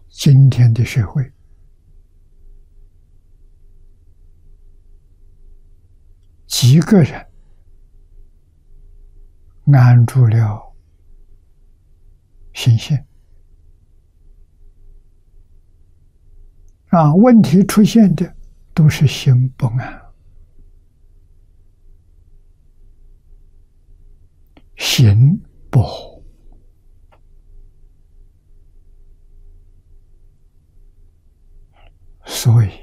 今天的社会，几个人安住了心性，问题出现的都是心不安，心不和。所以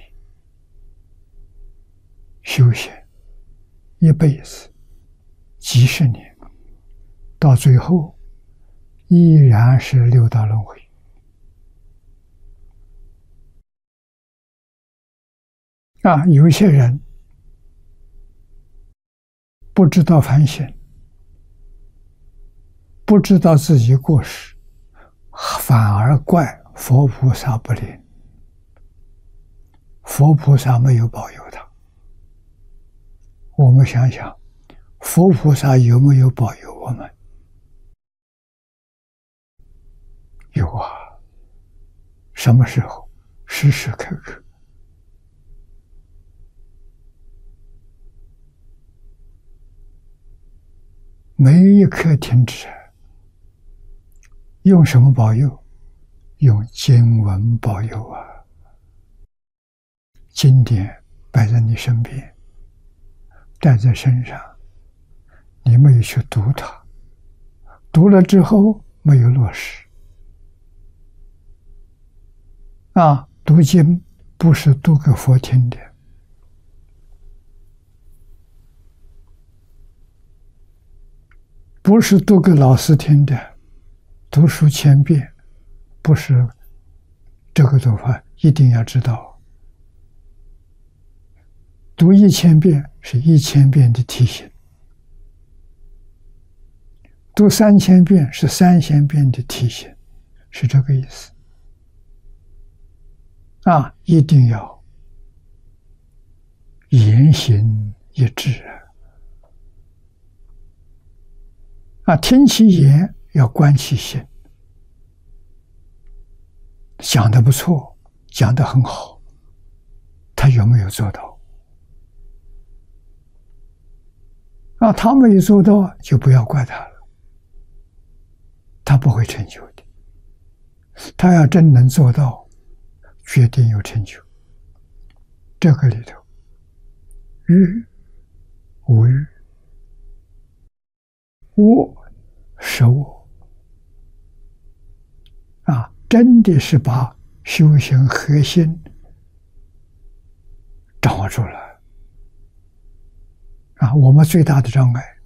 修行一辈子几十年，到最后依然是六道轮回。有些人不知道反省，不知道自己过失，反而怪佛菩萨不灵，佛菩萨没有保佑他。我们想想，佛菩萨有没有保佑我们？有啊，什么时候？时时刻刻。没一刻停止。用什么保佑？用经文保佑啊！经典摆在你身边，带在身上，你没有去读它，读了之后没有落实。读经不是读给佛听的，不是读给老师听的。读书千遍，不是这个读法，一定要知道。读1000遍是1000遍的提醒，读3000遍是3000遍的提醒，是这个意思。一定要言行一致听其言要观其行，讲得不错，讲得很好，他有没有做到？他没有做到，就不要怪他了，他不会成就的。他要真能做到，决定有成就。这个里头，欲无欲，我是我，真的是把修行核心掌握住了。我们最大的障碍，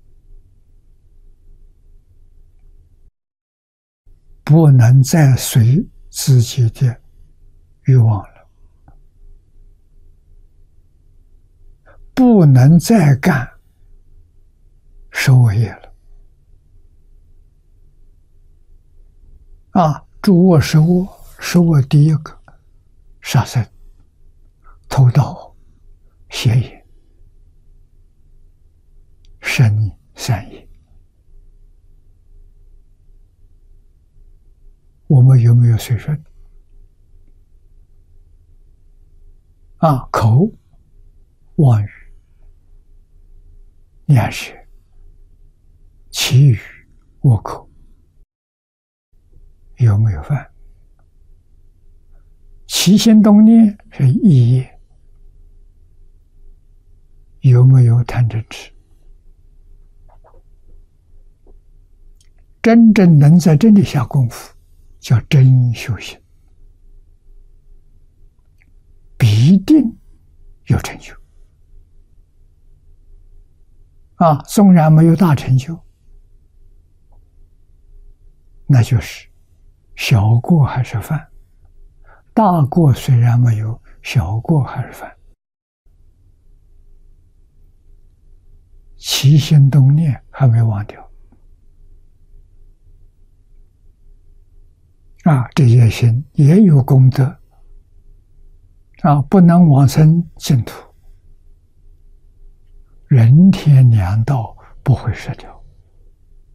不能再随自己的欲望了，不能再干食恶业了。诸恶食恶，食恶第一个，杀生、偷盗、邪淫、身善业。我们有没有水准？口妄语、念舌、绮语、恶口，有没有犯？起心动念是意业，有没有贪嗔痴？真正能在这里下功夫，叫真修行，必定有成就。纵然没有大成就，那就是小过还是犯，大过虽然没有，小过还是犯。起心动念还没忘掉。这些心也有功德不能往生净土，人天两道不会失掉。